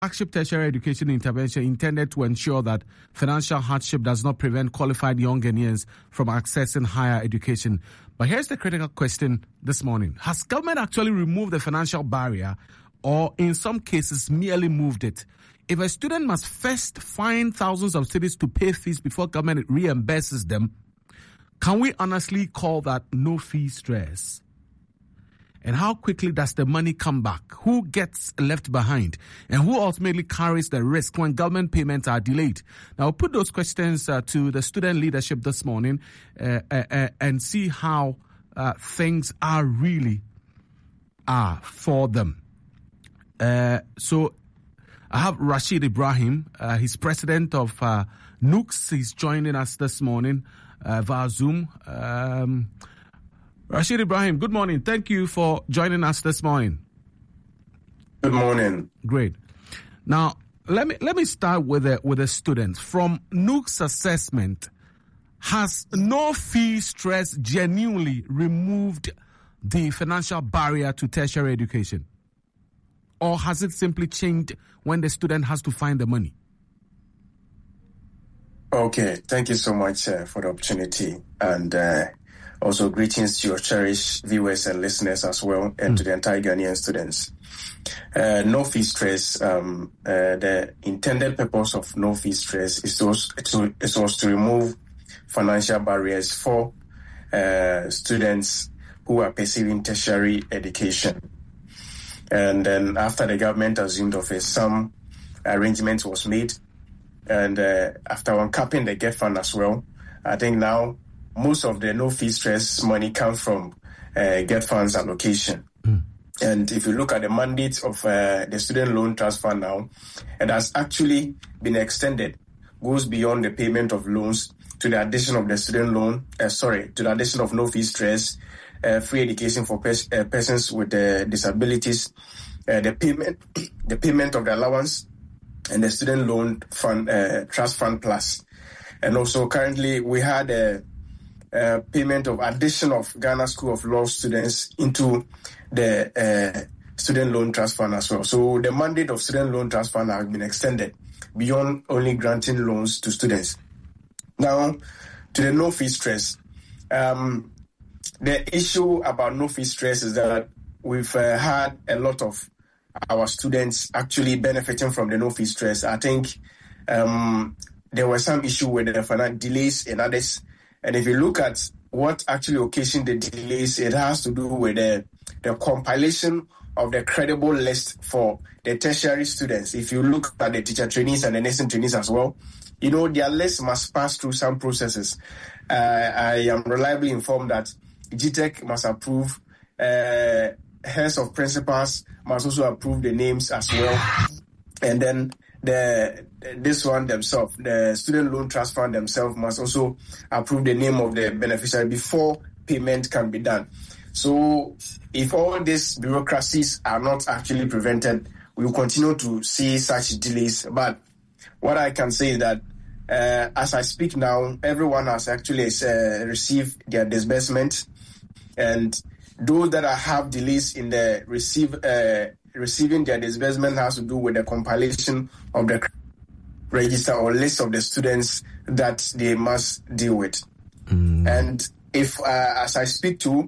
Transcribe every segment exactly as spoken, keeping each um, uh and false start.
flagship tertiary education intervention intended to ensure that financial hardship does not prevent qualified young Ghanaians from accessing higher education. But here's the critical question this morning. Has government actually removed the financial barrier, or in some cases merely moved it? If a student must first find thousands of cedis to pay fees before government reimburses them, can we honestly call that no fee stress? And how quickly does the money come back? Who gets left behind? And who ultimately carries the risk when government payments are delayed? Now, I'll put those questions uh, to the student leadership this morning uh, uh, uh, and see how uh, things are really are for them. Uh, so I have Rashid Ibrahim. Uh, he's president of uh, Nooks. He's joining us this morning uh, via Zoom. Um, Rashid Ibrahim, good morning. Thank you for joining us this morning. Good morning. Great. Now, let me let me start with the with the students. From Nooks assessment, has no fee stress genuinely removed the financial barrier to tertiary education? Or has it simply changed when the student has to find the money? Okay, thank you so much uh, for the opportunity. And uh, also greetings to your cherished viewers and listeners as well, and mm. to the entire Ghanaian students. Uh, no fee stress, um, uh, the intended purpose of no fee stress is to, to, is was to remove financial barriers for uh, students who are pursuing tertiary education. And then after the government assumed office, some arrangement was made. And uh, after uncapping the GET fund as well, I think now most of the no fee stress money comes from uh, GET funds allocation. Mm. And if you look at the mandate of uh, the student loan trust fund now, it has actually been extended, goes beyond the payment of loans to the addition of the student loan, uh, sorry, to the addition of no fee stress, uh, free education for pers- uh, persons with uh, disabilities, uh, the payment, the payment of the allowance, and the student loan fund, uh, trust fund plus. And also currently we had a, a payment of addition of Ghana School of Law students into the uh, student loan trust fund as well. So the mandate of student loan trust fund has been extended beyond only granting loans to students. Now, to the no fee stress. Um, the issue about no fee stress is that we've uh, had a lot of our students actually benefiting from the no fee stress. I think um, there were some issue with the financial delays and others. And if you look at what actually occasioned the delays, it has to do with the, the compilation of the credible list for the tertiary students. If you look at the teacher trainees and the nursing trainees as well, you know, their list must pass through some processes. Uh, I am reliably informed that G TEC must approve, uh, heads of principals must also approve the names as well. And then the this one themselves, the student loan trust fund themselves must also approve the name of the beneficiary before payment can be done. So if all these bureaucracies are not actually prevented, we will continue to see such delays. But what I can say is that uh, as I speak now, everyone has actually uh, received their disbursement, and those that have delays in the receive uh, receiving their disbursement has to do with the compilation of the register or list of the students that they must deal with. Mm. And if, uh, as I speak to,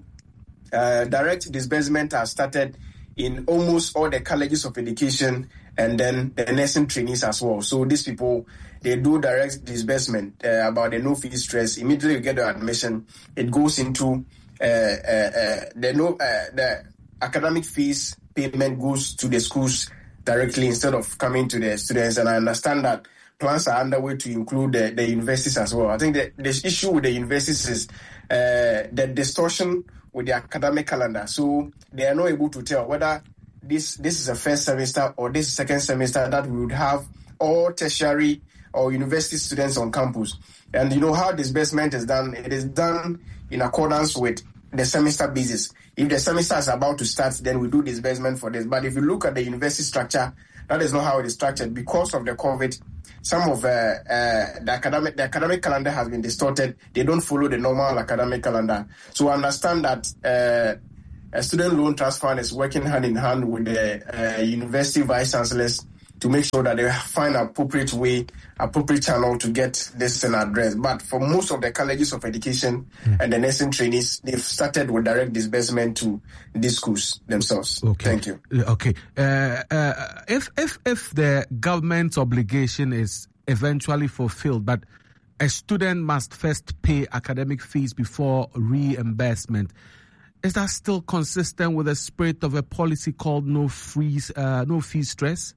uh, direct disbursement has started in almost all the colleges of education and then the nursing trainees as well. So these people, they do direct disbursement uh, about the no fee stress. Immediately you get the admission, it goes into uh, uh, uh, the no uh, the academic fees payment goes to the schools directly instead of coming to the students. And I understand that plans are underway to include the, the universities as well. I think the, the issue with the universities is uh, the distortion with the academic calendar. So they are not able to tell whether this this is a first semester or this is second semester that we would have all tertiary or university students on campus. And you know how disbursement is done? It is done in accordance with the semester basis. If the semester is about to start, then we do disbursement for this. But if you look at the university structure, that is not how it is structured. Because of the COVID, some of uh, uh, the academic the academic calendar has been distorted. They don't follow the normal academic calendar. So I understand that uh, a student loan trust fund is working hand in hand with the uh, university vice chancellors to make sure that they find appropriate way, appropriate channel to get this thing addressed. But for most of the colleges of education mm. and the nursing trainees, they've started with direct disbursement to these schools themselves. Okay. Thank you. Okay. Uh, uh, if if if the government's obligation is eventually fulfilled, but a student must first pay academic fees before reimbursement, is that still consistent with the spirit of a policy called no fees, uh, no fee stress?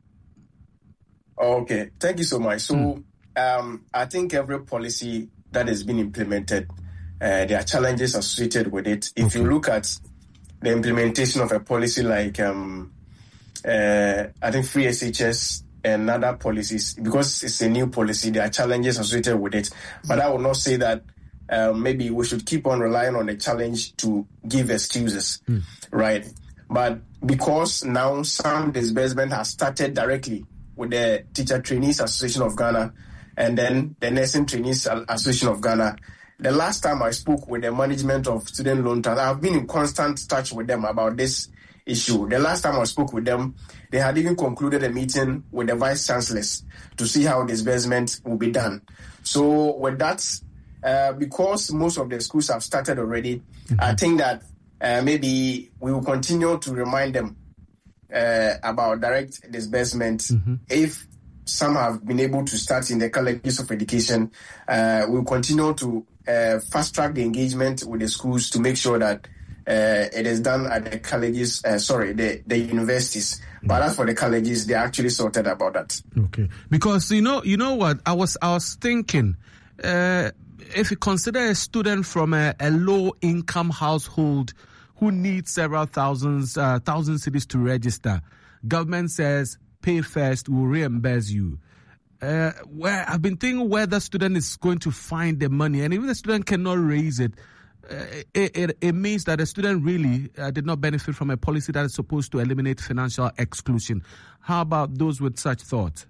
Okay, thank you so much. So mm. um, I think every policy that has been implemented, uh, there are challenges associated with it. If okay. you look at the implementation of a policy like, um, uh, I think free S H S and other policies, because it's a new policy, there are challenges associated with it. But I will not say that uh, maybe we should keep on relying on the challenge to give excuses, mm. right? But because now some disbursement has started directly with the Teacher Trainees Association of Ghana and then the Nursing Trainees Association of Ghana. The last time I spoke with the management of student loan trust, I've been in constant touch with them about this issue. The last time I spoke with them, they had even concluded a meeting with the vice chancellors to see how disbursement will be done. So with that, uh, because most of the schools have started already, mm-hmm. I think that uh, maybe we will continue to remind them Uh, about direct disbursement. Mm-hmm. If some have been able to start in the colleges of education, uh, we'll continue to uh, fast track the engagement with the schools to make sure that uh, it is done at the colleges, uh, sorry, the, the universities. Mm-hmm. But as for the colleges, they're actually sorted about that. Okay. Because, you know, you know what, I was, I was thinking, uh, if you consider a student from a, a low-income household who needs several thousands, uh, thousand cities to register, government says, pay first, we'll reimburse you. Uh, where I've been thinking where the student is going to find the money, and even the student cannot raise it, uh, it, it, it means that the student really uh, did not benefit from a policy that is supposed to eliminate financial exclusion. How about those with such thought?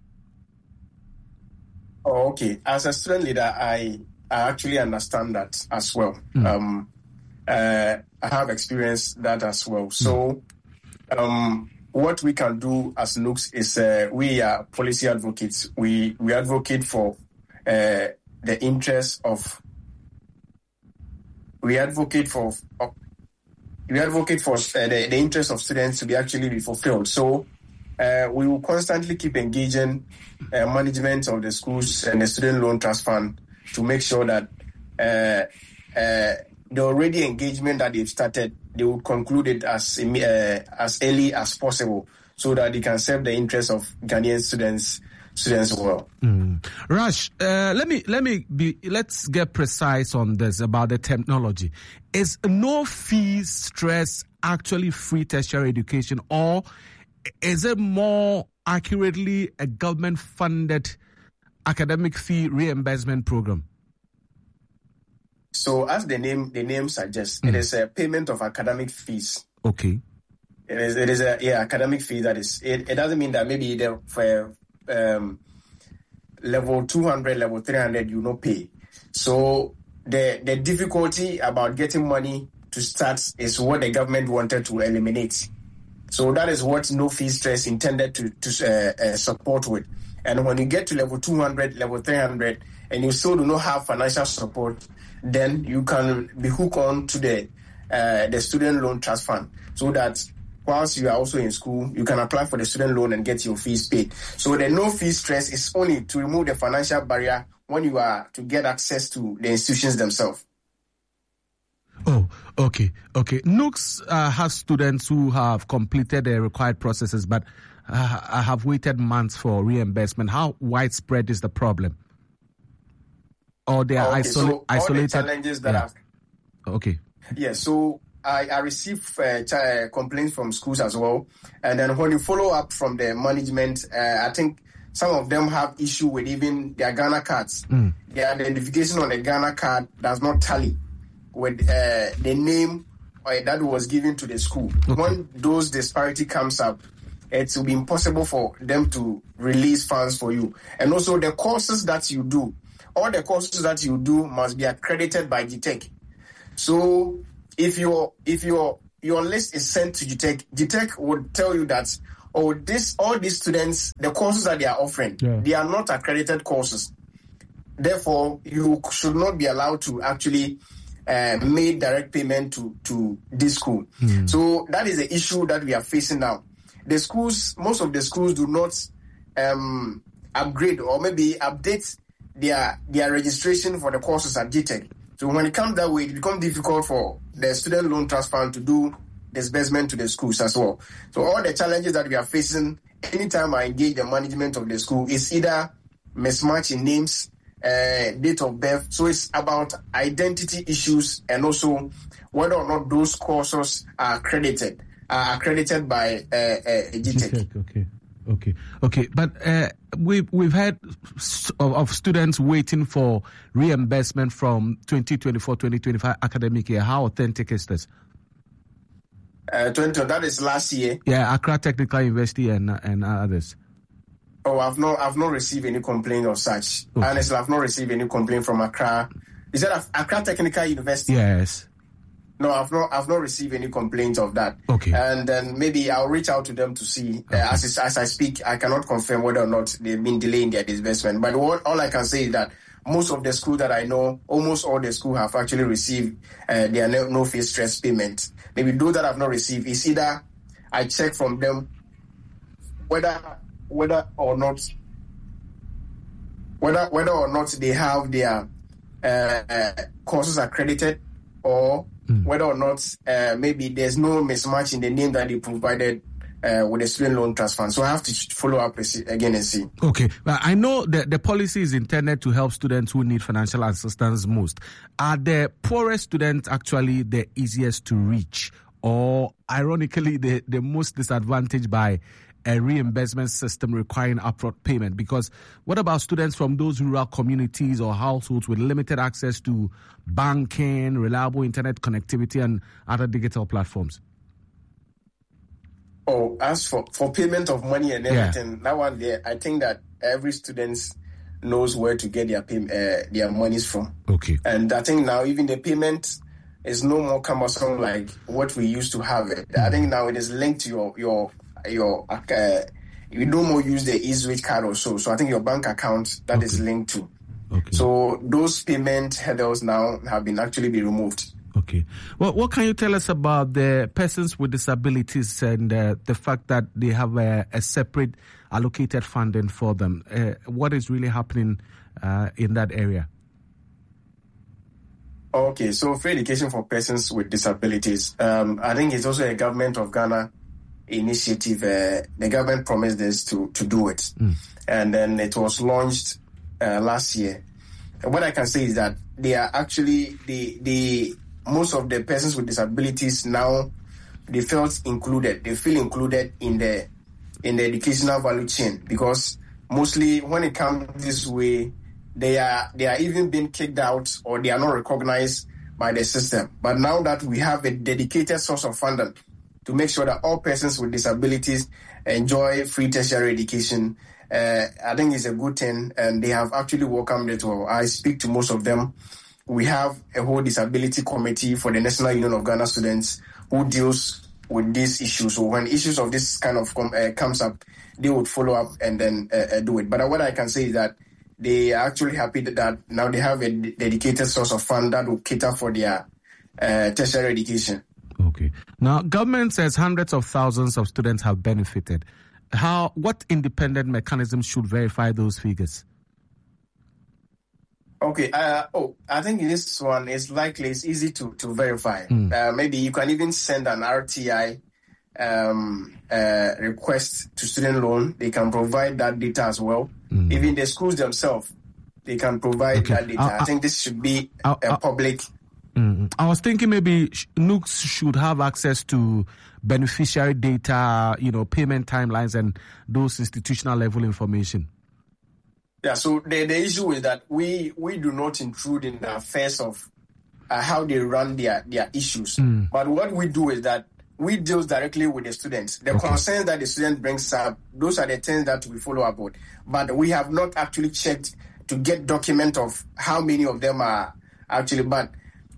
Oh, okay. As a student leader, I, I actually understand that as well. Mm. Um, uh, I have experienced that as well. So um, what we can do as N O O C is uh, we are policy advocates. We we advocate for uh, the interests of we advocate for uh, we advocate for uh, the, the interests of students to be actually be fulfilled. So uh, we will constantly keep engaging uh, management of the schools and the student loan trust fund to make sure that uh, uh, the already engagement that they've started, they will conclude it as uh, as early as possible so that they can serve the interests of Ghanaian students students well. Mm. Rash, uh, let me let me be let's get precise on this about the terminology. Is no fees stress actually free tertiary education, or is it more accurately a government funded academic fee reimbursement program? So, as the name the name suggests, mm. it is a payment of academic fees. Okay. It is it is a yeah academic fee. That is it. It doesn't mean that maybe the for um, level two hundred, level three hundred, you no pay. So the the difficulty about getting money to start is what the government wanted to eliminate. So that is what no fee stress intended to to uh, uh, support with. And when you get to level two hundred, level three hundred, and you still do not have financial support, then you can be hooked on to the uh, the student loan trust fund, so that whilst you are also in school, you can apply for the student loan and get your fees paid. So the no fee stress is only to remove the financial barrier when you are to get access to the institutions themselves. Oh, okay, okay. N O O C uh, has students who have completed the required processes, but uh, have waited months for reimbursement. How widespread is the problem? Or they are okay, isol- so isolated? All the challenges that yeah. have... Okay. Yeah, so I, I receive uh, ch- complaints from schools as well. And then when you follow up from the management, uh, I think some of them have issue with even their Ghana cards. Mm. Their identification on the Ghana card does not tally with uh, the name uh, that was given to the school. Okay. When those disparity comes up, it will be impossible for them to release funds for you. And also the courses that you do, all the courses that you do must be accredited by G T E C. So if your if your your list is sent to G T E C, G T E C would tell you that, oh, this all these students, the courses that they are offering, yeah. they are not accredited courses. Therefore, you should not be allowed to actually uh, make direct payment to, to this school. Mm. So that is the issue that we are facing now. The schools, most of the schools do not um, upgrade or maybe update their their registration for the courses at G TECH. So when it comes that way, it becomes difficult for the student loan trust fund to do disbursement to the schools as well. So all the challenges that we are facing anytime I engage the management of the school is either mismatch in names, uh, date of birth. So it's about identity issues and also whether or not those courses are accredited, are accredited by uh, uh, G TECH. Okay. Okay, okay, but uh, we've we've had of, of students waiting for reimbursement from twenty twenty-four twenty twenty-five academic year. How authentic is this? Uh, twenty that is last year. Yeah, Accra Technical University and and others. Oh, I've not I've not received any complaint of such. Okay. Honestly, I've not received any complaint from Accra. Is that Accra Technical University? Yes. No, I've not. I've not received any complaints of that. Okay. And then maybe I'll reach out to them to see. Okay. Uh, as as I speak, I cannot confirm whether or not they've been delaying their disbursement. But what, all I can say is that most of the schools that I know, almost all the schools have actually received uh, their no, no fee stress payment. Maybe those that have not received, is either I check from them whether whether or not whether whether or not they have their uh, uh, courses accredited, or Mm. whether or not uh, maybe there's no mismatch in the name that they provided uh, with the student loan trust fund. So I have to follow up again and see. Okay. Well, I know that the policy is intended to help students who need financial assistance most. Are the poorest students actually the easiest to reach, or ironically the, the most disadvantaged by a reimbursement system requiring upfront payment? Because what about students from those rural communities or households with limited access to banking, reliable internet connectivity, and other digital platforms? Oh, as for, for payment of money and everything, yeah. that one there, I think that every student knows where to get their pay, uh, their monies from. Okay. And I think now even the payment is no more cumbersome like what we used to have it. Mm-hmm. I think now it is linked to your your your uh, you no more use the eSwitch card or so. So I think your bank account that okay. is linked to. Okay. So those payment hurdles now have been actually be removed. Okay. Well, what can you tell us about the persons with disabilities and uh, the fact that they have a, a separate allocated funding for them? Uh, what is really happening uh, in that area? Okay, so free education for persons with disabilities. Um, I think it's also a government of Ghana initiative. Uh, the government promised this to, to do it. Mm. And then it was launched uh, last year. And what I can say is that they are actually, the the most of the persons with disabilities now, they felt included. They feel included in the in the educational value chain, because mostly when it comes this way, they are they are even being kicked out or they are not recognized by the system. But now that we have a dedicated source of funding to make sure that all persons with disabilities enjoy free tertiary education, uh, I think it's a good thing, and they have actually welcomed it well. I speak to most of them. We have a whole disability committee for the National Union of Ghana Students who deals with these issues. So when issues of this kind of com- uh, comes up, they would follow up and then uh, uh, do it. But what I can say is that they are actually happy that, that now they have a d- dedicated source of fund that will cater for their uh, tertiary education. Okay. Now, government says hundreds of thousands of students have benefited. How? What independent mechanisms should verify those figures? Okay. Uh, oh, I think this one is likely it's easy to to verify. Mm. Uh, maybe you can even send an R T I um, uh, request to student loan. They can provide that data as well. Mm. Even the schools themselves, they can provide okay. that data. Uh, I think this should be uh, a public. Mm, I was thinking maybe N U C should have access to beneficiary data, you know, payment timelines and those institutional level information. Yeah, so the, the issue is that we we do not intrude in the affairs of uh, how they run their, their issues. Mm. But what we do is that we deal directly with the students. The okay. concerns that the student brings up, those are the things that we follow up with. But we have not actually checked to get document of how many of them are actually, but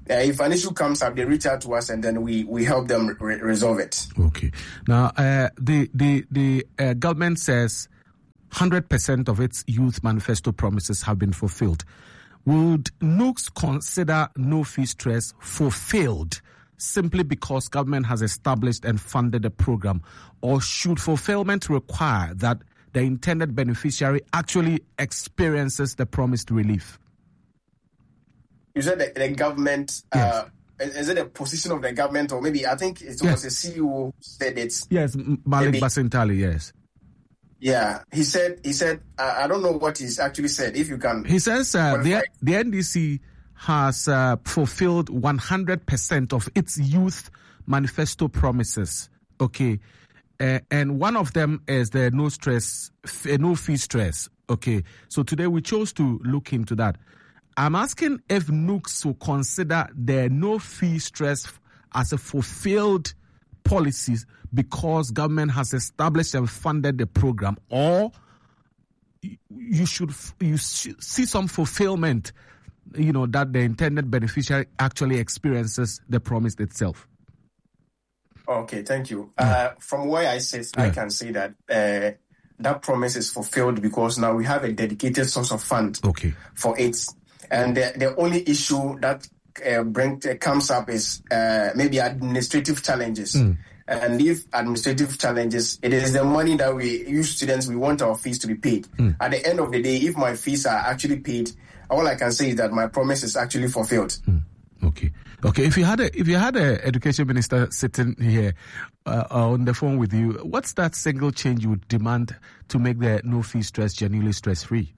uh, if an issue comes up, they reach out to us and then we, we help them re- resolve it. Okay. Now, uh, the the the uh, government says one hundred percent of its youth manifesto promises have been fulfilled. Would Nooks consider no fee stress fulfilled simply because government has established and funded a program, or should fulfillment require that the intended beneficiary actually experiences the promised relief? You said the, the government, yes. uh, is it a position of the government, or maybe I think it was yes. a C E O said it. Yes, Malik maybe. Basintali, yes. Yeah, he said, he said, uh, I don't know what he's actually said, if you can. He says uh, the, the N D C has uh, fulfilled one hundred percent of its youth manifesto promises, okay? Uh, and one of them is the no stress, f- no fee stress, okay? So today we chose to look into that. I'm asking if Nooks will consider the no fee stress as a fulfilled policy because government has established and funded the program, or you should you see some fulfillment, you know, that the intended beneficiary actually experiences the promise itself. Okay, thank you. Yeah. Uh, from where I sit, yeah. I can say that uh, that promise is fulfilled because now we have a dedicated source of fund okay. for it. And the, the only issue that uh, bring, uh, comes up is uh, maybe administrative challenges. Mm. And if administrative challenges, it is the money that we use students, we want our fees to be paid. Mm. At the end of the day, if my fees are actually paid, all I can say is that my promise is actually fulfilled. Mm. Okay. Okay. If you had a if you had a education minister sitting here uh, on the phone with you, what's that single change you would demand to make the no fee stress genuinely stress free?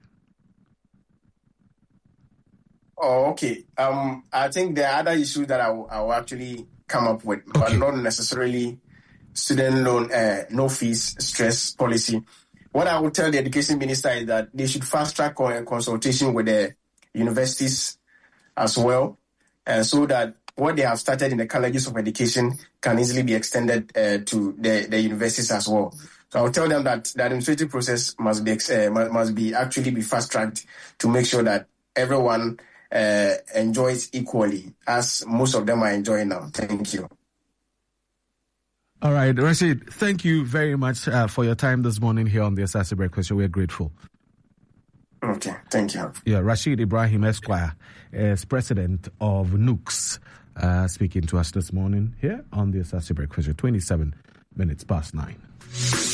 Oh, okay. Um, I think there are other issues that I will, I will actually come up with, okay. but not necessarily student loan, uh, no fees, stress policy. What I would tell the education minister is that they should fast track a consultation with the universities as well, uh, so that what they have started in the colleges of education can easily be extended uh, to the, the universities as well. So I'll tell them that the administrative process must be uh, must be actually be fast tracked to make sure that everyone Uh, enjoys equally as most of them are enjoying now. Thank you. All right, Rashid, thank you very much uh, for your time this morning here on the Asase Breakfast. We're grateful. Okay, thank you. Yeah, Rashid Ibrahim Esquire is president of Nooks, uh, speaking to us this morning here on the Asase Breakfast. twenty-seven minutes past nine.